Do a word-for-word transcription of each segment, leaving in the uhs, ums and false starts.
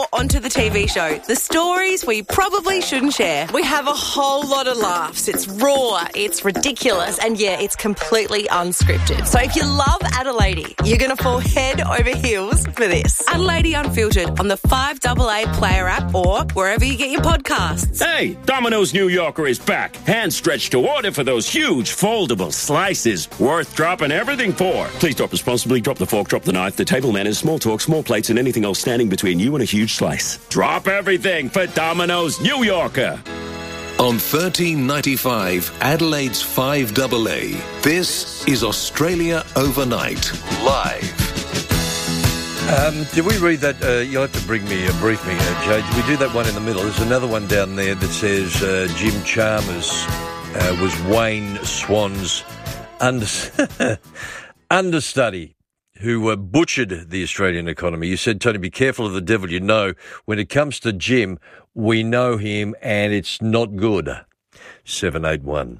or onto the T V show. The stories we probably shouldn't share. We have a whole lot of laughs. It's raw, it's ridiculous, and yeah, it's completely unscripted. So if you love Adelaide, you're going to fall head over heels for this. Adelaide Unfiltered on the five A A Player app or wherever you get your podcasts. Hey, Domino's New Yorker is back. Hand stretched to order for those huge foldable slices. Worth dropping everything for. Please drop responsibly. Drop the fork, drop the knife, the table manners, small talk, small plates, and anything else standing between you and a huge slice. Drop everything for Domino's New Yorker. On thirteen ninety-five, Adelaide's five A A, this is Australia Overnight, live. Um, did we read that? Uh, you'll have to bring me, uh, brief me, uh, Jay. Did we do that one in the middle? There's another one down there that says uh, Jim Chalmers uh, was Wayne Swan's under- understudy who uh, butchered the Australian economy. You said, Tony, be careful of the devil you know. When it comes to Jim, we know him and it's not good. seven eight one.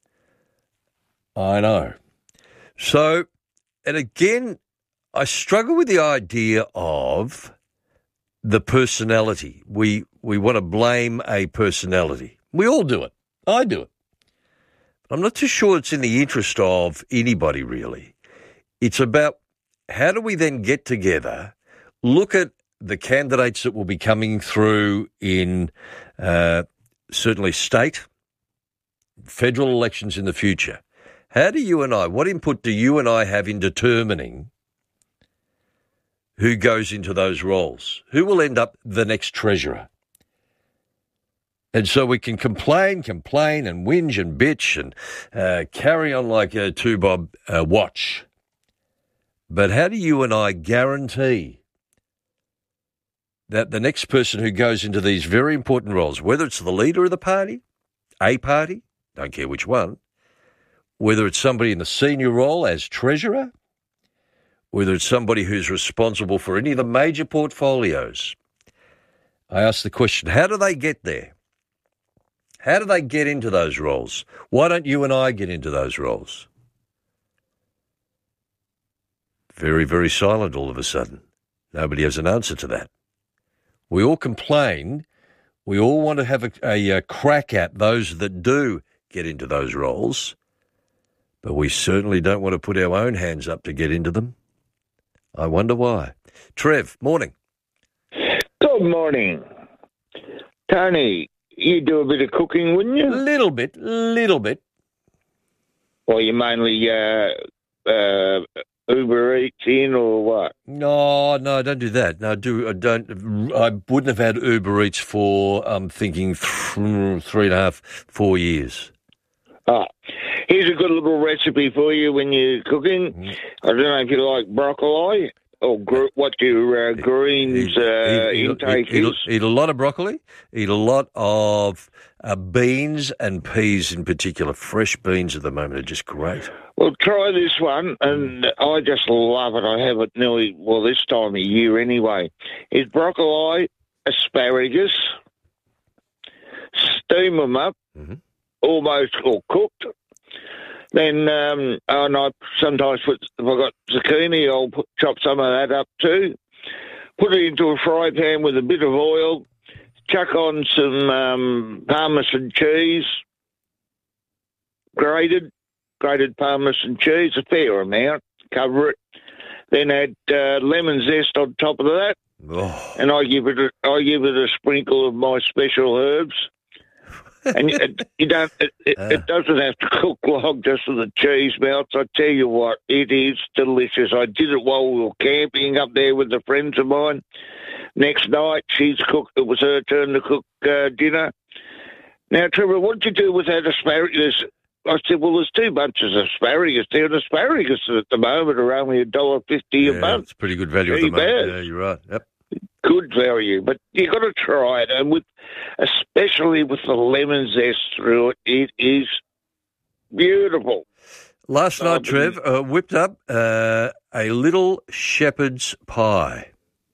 I know. So, and again, I struggle with the idea of the personality. We we want to blame a personality. We all do it. I do it. I'm not too sure it's in the interest of anybody, really. It's about how do we then get together, look at the candidates that will be coming through in uh, certainly state, federal elections in the future. How do you and I, what input do you and I have in determining who goes into those roles? Who will end up the next treasurer? And so we can complain, complain and whinge and bitch and uh, carry on like a two-bob uh, watch. But how do you and I guarantee that the next person who goes into these very important roles, whether it's the leader of the party, a party, don't care which one, whether it's somebody in the senior role as treasurer, whether it's somebody who's responsible for any of the major portfolios, I ask the question, how do they get there? How do they get into those roles? Why don't you and I get into those roles? Very, very silent all of a sudden. Nobody has an answer to that. We all complain. We all want to have a, a, a crack at those that do get into those roles, but we certainly don't want to put our own hands up to get into them. I wonder why. Trev, morning. Good morning. Tony, you do a bit of cooking, wouldn't you? Little bit, little bit. Well, you mainly uh, uh, Uber Eats in or what? No, no, don't do that. No, do I don't. I wouldn't have had Uber Eats for, I'm thinking, th- three and a half, four years. Ah, here's a good little recipe for you when you're cooking. Mm. I don't know if you like broccoli or gr- what your uh, greens uh, eat, intake eat, is. Eat, eat a lot of broccoli, eat a lot of uh, beans and peas in particular. Fresh beans at the moment are just great. Well, try this one, and I just love it. I have it nearly, well, this time of year anyway. It's broccoli, asparagus, steam them up. Mm-hmm. Almost all cooked. Then, um, and I sometimes put, if I got zucchini, I'll put, chop some of that up too. Put it into a fry pan with a bit of oil. Chuck on some um, Parmesan cheese, grated, grated Parmesan cheese, a fair amount. Cover it. Then add uh, lemon zest on top of that, oh. and I give it, a, I give it a sprinkle of my special herbs. And it, you don't. It, it, uh. it doesn't have to cook long, just so the cheese melts. I tell you what, it is delicious. I did it while we were camping up there with the friends of mine. Next night, she's cooked. It was her turn to cook uh, dinner. Now, Trevor, what did you do with that asparagus? I said, well, there's two bunches of asparagus there, and asparagus at the moment are only a dollar fifty a yeah, month. It's pretty good value pretty at the moment. bad. Yeah, you're right. Yep. Good value, but you got to try it, and with especially with the lemon zest through it, it is beautiful. Last night, um, Trev, uh, whipped up uh, a little shepherd's pie.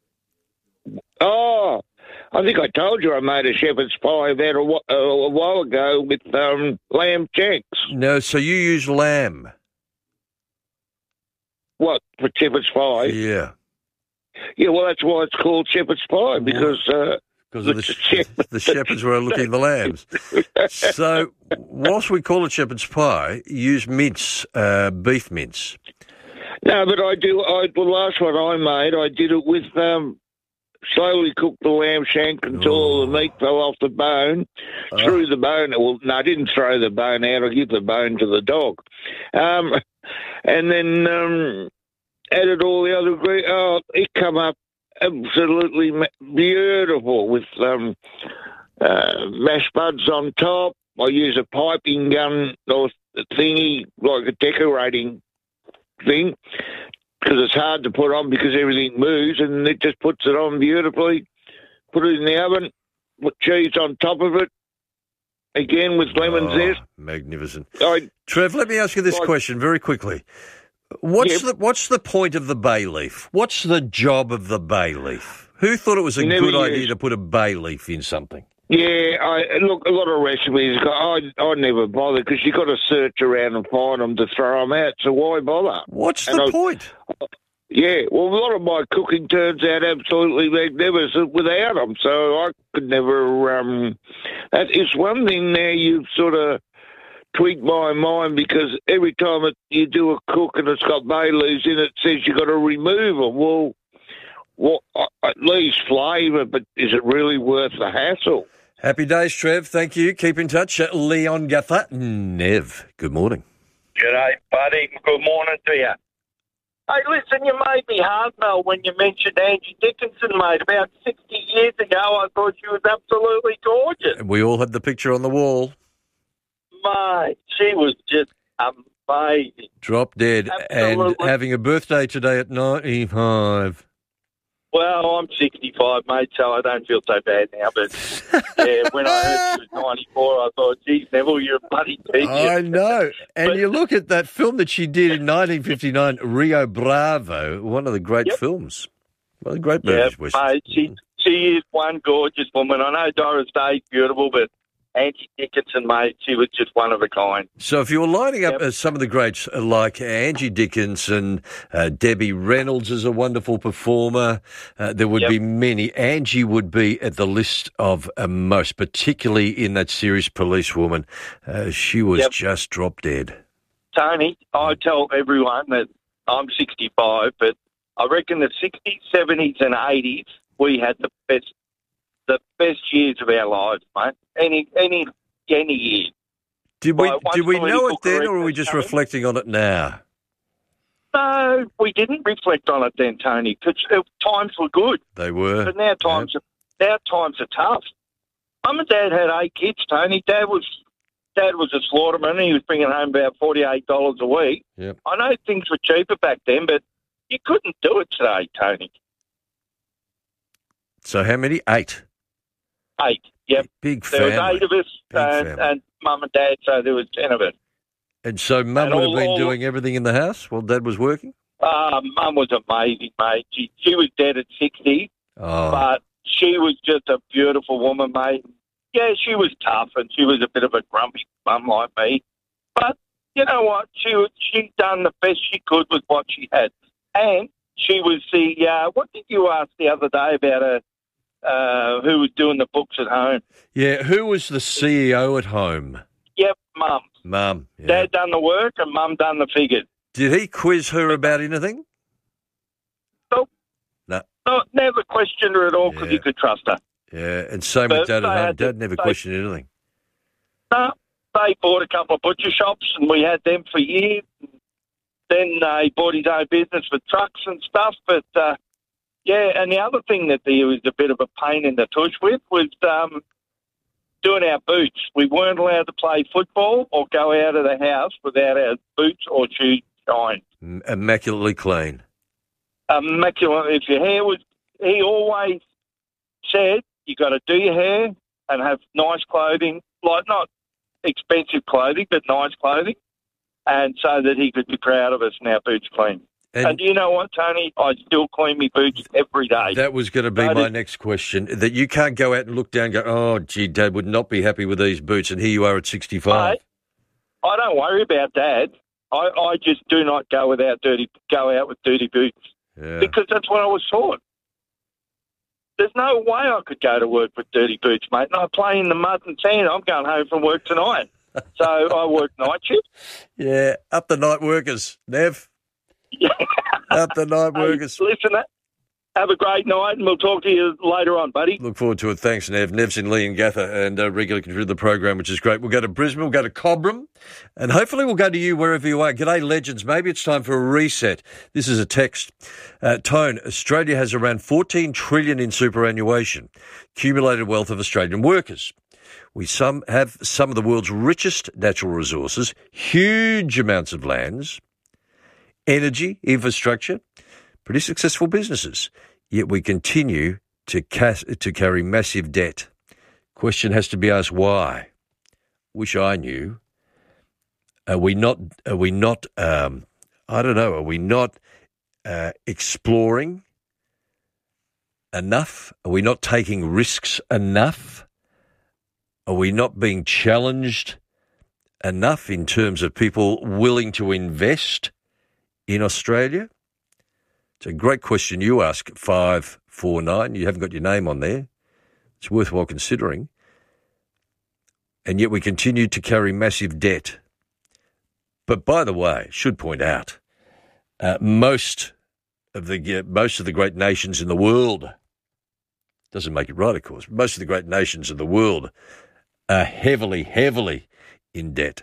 Oh, I think I told you I made a shepherd's pie about a, a while ago with um, lamb shanks. No, so you use lamb. What, for shepherd's pie? Yeah. Yeah, well, that's why it's called shepherd's pie, because... Uh, Because of the, sh- the shepherds were looking the lambs. So, whilst we call it shepherd's pie, you use mince, uh, beef mince. No, but I do. I, the last one I made, I did it with um, slowly cooked the lamb shank until Oh. all the meat fell off the bone. Oh. Threw the bone. Well, no, I didn't throw the bone out. I give the bone to the dog, um, and then um, added all the other ingredients. Oh, it come up absolutely beautiful with um, uh, mashed buds on top. I use a piping gun or thingy, like a decorating thing, because it's hard to put on because everything moves, and it just puts it on beautifully. Put it in the oven, put cheese on top of it, again with lemon Oh, zest. magnificent. I, Trev, let me ask you this Like- question very quickly. What's Yep. the what's the point of the bay leaf? What's the job of the bay leaf? Who thought it was a Never good idea used- to put a bay leaf in something? yeah, I look, a lot of recipes, I, I never bother because you got to search around and find them to throw them out, so why bother? What's And the I- point? Yeah, well, a lot of my cooking turns out absolutely magnificent without them, so I could never. Um, that is one thing now you've sort of tweaked my mind, because every time it, you do a cook and it's got bay leaves in it, it says you got to remove them. Well, well, at least flavour, but is it really worth the hassle? Happy days, Trev. Thank you. Keep in touch. Uh, Leon Guther. Nev, good morning. G'day, buddy. Good morning to you. Hey, listen, you made me hard, Mel, when you mentioned Angie Dickinson, mate. About sixty years ago, I thought she was absolutely gorgeous. We all had the picture on the wall. Mate, she was just amazing. Drop dead. And Absolutely. having a birthday today at ninety-five. Well, I'm sixty-five, mate, so I don't feel so bad now. But, yeah, when I heard she was ninety-four, I thought, geez, Neville, you're a bloody genius. I know. And But- you look at that film that she did in nineteen fifty-nine, Rio Bravo, one of the great Yep. films. One of the great Yeah, movies. West- mate, she, she is one gorgeous woman. I know Doris Day's beautiful, but Angie Dickinson, mate, she was just one of a kind. So if you were lining up Yep. uh, some of the greats uh, like Angie Dickinson, uh, Debbie Reynolds is a wonderful performer, uh, there would Yep. be many. Angie would be at the list of uh, most, particularly in that series Policewoman. Uh, she was Yep. just drop dead. Tony, I tell everyone that I'm sixty-five, but I reckon the sixties, seventies and eighties, we had the best the best years of our lives, mate. Any any any year. Did we Right, once did we know it political then, or are we correctness just came in. reflecting on it now? No, we didn't reflect on it then, Tony, because times were good. They were. But now times are now times are tough. Mum and Dad had eight kids, Tony. Dad was Dad was a slaughterman. He was bringing home about forty-eight dollars a week. Yep. I know things were cheaper back then, but you couldn't do it today, Tony. So how many? Eight. Eight. Yep. Big There family. was eight of us, Big and, family. and Mum and Dad, so there was ten of us. And so Mum and would have all- been all- doing everything in the house while Dad was working? Uh, Mum was amazing, mate. She, she was dead at sixty, Oh, but she was just a beautiful woman, mate. Yeah, she was tough, and she was a bit of a grumpy mum like me. But you know what? She was, she done the best she could with what she had. And she was the, uh, what did you ask the other day about her, uh, who was doing the books at home? yeah. Who was the C E O at home? Yep, Mum. Mum. Yeah. Dad done the work and Mum done the figures. Did he quiz her about anything? Nope. No. No, never questioned her at all because Yeah. he could trust her. Yeah, and same But with Dad they at home. had to- Dad never they- questioned anything. No, they bought a couple of butcher shops and we had them for years. Then uh, he bought his own business for trucks and stuff. But, uh, yeah, and the other thing that he was a bit of a pain in the tush with was um, doing our boots. We weren't allowed to play football or go out of the house without our boots or shoes shined. M- Immaculately clean. Immaculate. If your hair was, he always said, you got to do your hair and have nice clothing, like not expensive clothing, but nice clothing, and so that he could be proud of us and our boots clean. And, And you know what, Tony? I still clean my boots every day. that was going to be No, my this- next question, that you can't go out and look down and go, oh, gee, Dad would not be happy with these boots, and here you are at sixty-five. Mate, I don't worry about Dad. I, I just do not go without dirty, go out with dirty boots Yeah. because that's what I was taught. there's no way I could go to work with dirty boots, mate. And I play in the mud and sand. I'm going home from work tonight. So I work night shift. Yeah, up the night workers, Nev. Yeah. Up the night Hey, workers. listen, have a great night, and we'll talk to you later on, buddy. Look forward to it. Thanks, Nev. Nev's in Leongatha and uh, regular contributor to the program, which is great. We'll go to Brisbane, we'll go to Cobram, and hopefully we'll go to you wherever you are. G'day, legends. Maybe it's time for a reset. This is a text. Uh, Tone, Australia has around fourteen trillion dollars in superannuation, accumulated wealth of Australian workers. We some have some of the world's richest natural resources, huge amounts of lands, energy, infrastructure, pretty successful businesses. Yet we continue to cas- to carry massive debt. Question has to be asked, why? Wish I knew. Are we not, are we not, um, I don't know, are we not uh, exploring enough? Are we not taking risks enough? Are we not being challenged enough in terms of people willing to invest in Australia? It's a great question you ask, five four nine. You haven't got your name on there. It's worthwhile considering. And yet we continue to carry massive debt. But by the way, should point out, uh, most of the uh, most of the great nations in the world, doesn't make it right, of course, but most of the great nations in the world are heavily, heavily in debt.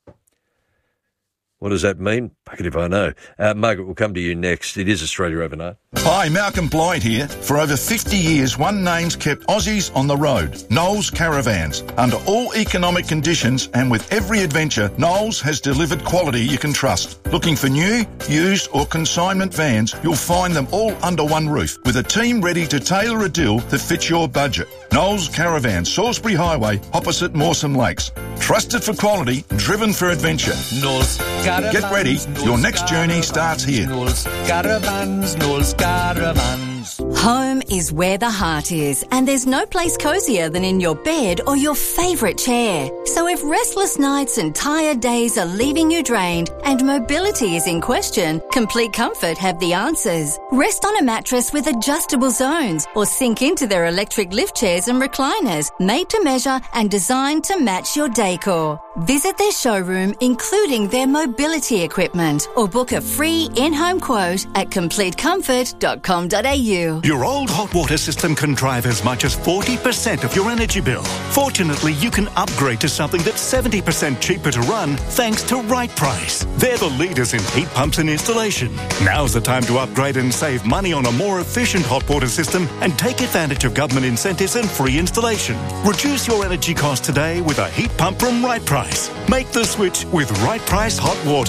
What does that mean? Fuck it if I know. Uh, Margaret, we'll come to you next. It is Australia Overnight. Hi, Malcolm Blyde here. For over fifty years, one name's kept Aussies on the road. Knowles Caravans. Under all economic conditions and with every adventure, Knowles has delivered quality you can trust. Looking for new, used or consignment vans, you'll find them all under one roof with a team ready to tailor a deal that fits your budget. Knowles Caravans, Salisbury Highway, opposite Mawson Lakes. Trusted for quality, driven for adventure. Knowles Caravans. Get ready. Knowles Your next journey Caravans, starts here. Knowles Caravans, Knowles Caravans. Home is where the heart is, and there's no place cosier than in your bed or your favourite chair. So if restless nights and tired days are leaving you drained and mobility is in question, Complete Comfort have the answers. Rest on a mattress with adjustable zones or sink into their electric lift chairs and recliners, made to measure and designed to match your decor. Visit their showroom, including their mobility equipment, or book a free in-home quote at complete comfort dot com dot a u. Your old hot water system can drive as much as forty percent of your energy bill. Fortunately, you can upgrade to something that's seventy percent cheaper to run thanks to Right Price. They're the leaders in heat pumps and installation. Now's the time to upgrade and save money on a more efficient hot water system and take advantage of government incentives and free installation. Reduce your energy costs today with a heat pump from Right Price. Make the switch with Right Price Hot Water.